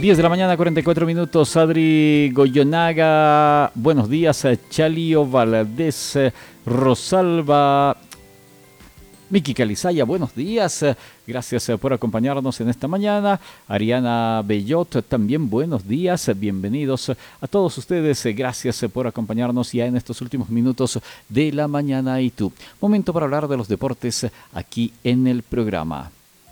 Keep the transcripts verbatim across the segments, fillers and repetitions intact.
diez de la mañana, cuarenta y cuatro minutos. Adri Goyonaga, buenos días. Chalio Valadez, Rosalba, Miki Calizaya, buenos días. Gracias por acompañarnos en esta mañana. Ariana Bellot, también buenos días. Bienvenidos a todos ustedes. Gracias por acompañarnos ya en estos últimos minutos de la mañana. Y tú, momento para hablar de los deportes aquí en el programa.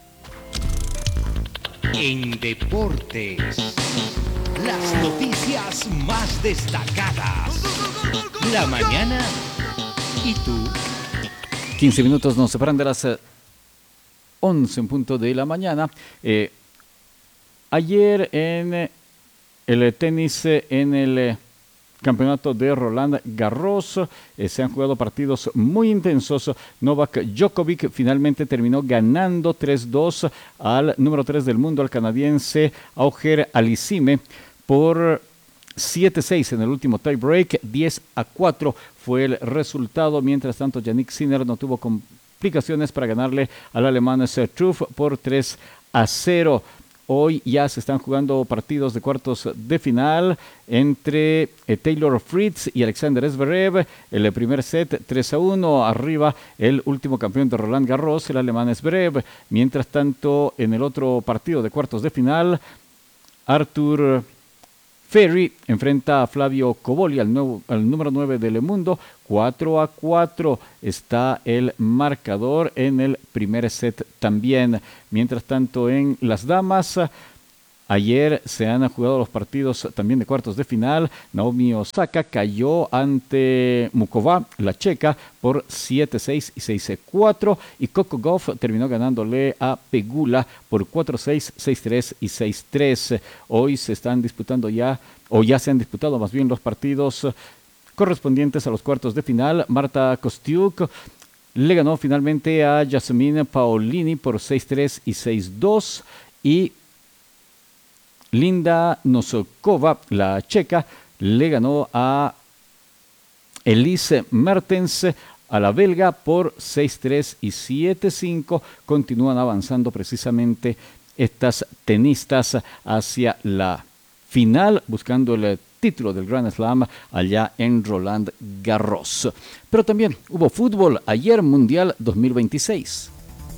En deportes, las noticias más destacadas. La mañana y tú. quince minutos nos separan de las once en punto de la mañana. Eh, ayer en el tenis, en el campeonato de Roland Garros, eh, se han jugado partidos muy intensos. Novak Djokovic finalmente terminó ganando tres dos al número tres del mundo, al canadiense Auger Aliassime, por siete seis en el último tie break. Diez a cuatro fue el resultado. Mientras tanto, Yannick Sinner no tuvo complicaciones para ganarle al alemán Struff por tres a cero. Hoy ya se están jugando partidos de cuartos de final entre eh, Taylor Fritz y Alexander Zverev. El primer set tres a uno, arriba el último campeón de Roland Garros, el alemán Zverev. Mientras tanto, en el otro partido de cuartos de final, Arthur Ferry enfrenta a Flavio Cobolli, al, nuevo, al número nueve del mundo. cuatro a cuatro está el marcador en el primer set también. Mientras tanto, en las damas, ayer se han jugado los partidos también de cuartos de final. Naomi Osaka cayó ante Mukova, la checa, por siete seis y seis cuatro. Y Coco Gauff terminó ganándole a Pegula por cuatro seis, seis tres y seis tres. Hoy se están disputando ya, o ya se han disputado más bien los partidos correspondientes a los cuartos de final. Marta Kostyuk le ganó finalmente a Jasmine Paolini por seis tres y seis dos. Y Linda Nosokova, la checa, le ganó a Elise Mertens, a la belga, por seis tres y siete cinco. Continúan avanzando precisamente estas tenistas hacia la final, buscando el título del Grand Slam allá en Roland Garros. Pero también hubo fútbol ayer, Mundial dos mil veintiséis.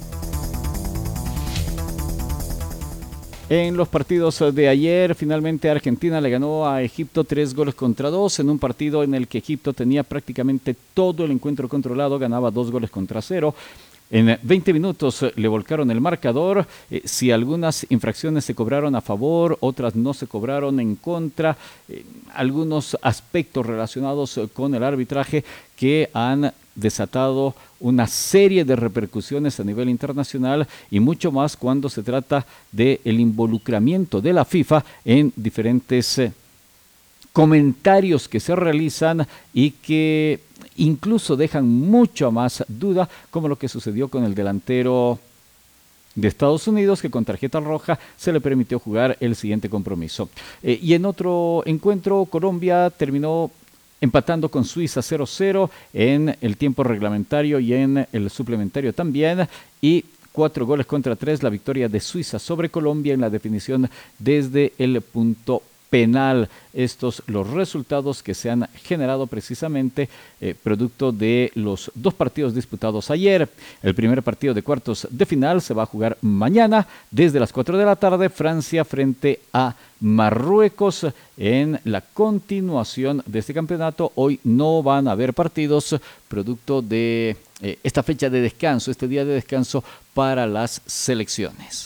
En los partidos de ayer, finalmente Argentina le ganó a Egipto tres goles contra dos, en un partido en el que Egipto tenía prácticamente todo el encuentro controlado, ganaba dos goles contra cero. En veinte minutos le volcaron el marcador. Eh, si algunas infracciones se cobraron a favor, otras no se cobraron en contra. Eh, algunos aspectos relacionados con el arbitraje que han desatado una serie de repercusiones a nivel internacional, y mucho más cuando se trata del involucramiento de la FIFA en diferentes eh, comentarios que se realizan y que incluso dejan mucho más duda, como lo que sucedió con el delantero de Estados Unidos, que con tarjeta roja se le permitió jugar el siguiente compromiso. Eh, y en otro encuentro, Colombia terminó empatando con Suiza cero cero en el tiempo reglamentario y en el suplementario también, y cuatro goles contra tres la victoria de Suiza sobre Colombia en la definición desde el punto penal. Estos los resultados que se han generado precisamente eh, producto de los dos partidos disputados ayer. El primer partido de cuartos de final se va a jugar mañana desde las cuatro de la tarde, Francia frente a Marruecos. En la continuación de este campeonato, hoy no van a haber partidos producto de eh, esta fecha de descanso, este día de descanso para las selecciones.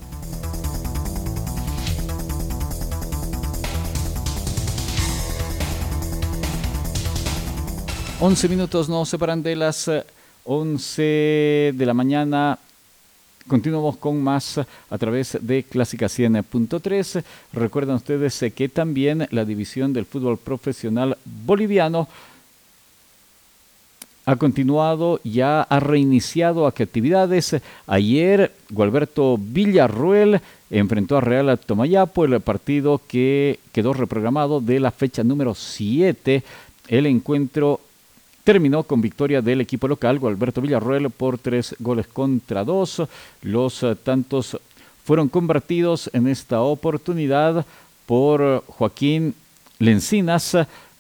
once minutos nos separan de las once de la mañana. Continuamos con más a través de Clásica cien punto tres. Recuerdan ustedes que también la división del fútbol profesional boliviano ha continuado, ya ha reiniciado actividades. Ayer, Gualberto Villarruel enfrentó a Real Tomayapo, el partido que quedó reprogramado de la fecha número siete. El encuentro terminó con victoria del equipo local, Gualberto Villarruel, por tres goles contra dos. Los uh, tantos fueron convertidos en esta oportunidad por Joaquín Lencinas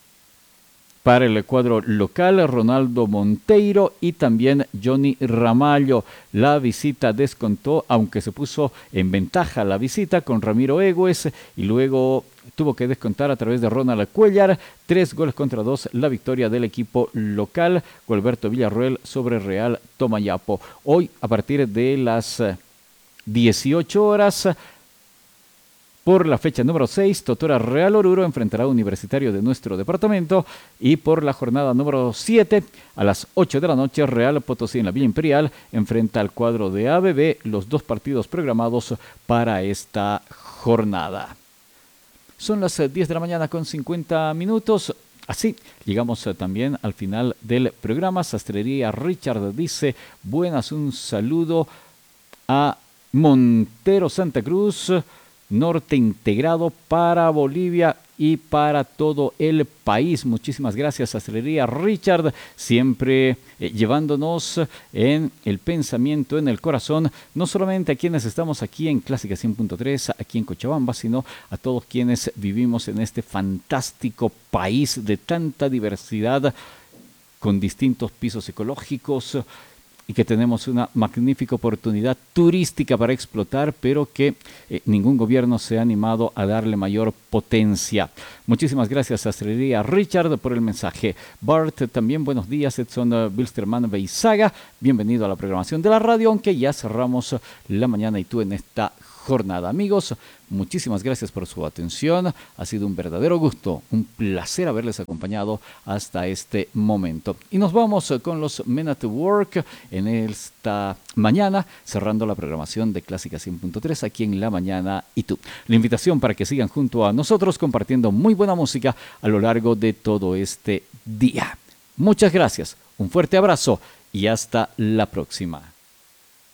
para el cuadro local, Ronaldo Monteiro y también Johnny Ramallo. La visita descontó, aunque se puso en ventaja la visita con Ramiro Egues y luego tuvo que descontar a través de Ronald Cuellar. Tres goles contra dos, la victoria del equipo local, Gualberto Villarroel sobre Real Tomayapo. Hoy, a partir de las dieciocho horas, por la fecha número seis, Totora Real Oruro enfrentará a Universitario de nuestro departamento. Y por la jornada número siete, a las ocho de la noche, Real Potosí en la Villa Imperial enfrenta al cuadro de A B B, los dos partidos programados para esta jornada. Son las diez de la mañana con cincuenta minutos. Así llegamos también al final del programa. Sastrería Richard dice: buenas, un saludo a Montero Santa Cruz, norte integrado para Bolivia y para todo el país. Muchísimas gracias, Sastrería Richard, siempre eh, llevándonos en el pensamiento, en el corazón, no solamente a quienes estamos aquí en Clásica cien punto tres, aquí en Cochabamba, sino a todos quienes vivimos en este fantástico país de tanta diversidad, con distintos pisos ecológicos, y que tenemos una magnífica oportunidad turística para explotar, pero que eh, ningún gobierno se ha animado a darle mayor potencia. Muchísimas gracias, Sastrería Richard, por el mensaje. Bart, también buenos días. Edson uh, Bilsterman Beizaga, bienvenido a la programación de la radio, aunque ya cerramos la mañana y tú en esta jornada. Amigos, muchísimas gracias por su atención. Ha sido un verdadero gusto, un placer haberles acompañado hasta este momento. Y nos vamos con los Men at Work en esta mañana, cerrando la programación de Clásica cien punto tres aquí en La Mañana y Tú. La invitación para que sigan junto a nosotros compartiendo muy buena música a lo largo de todo este día. Muchas gracias, un fuerte abrazo y hasta la próxima.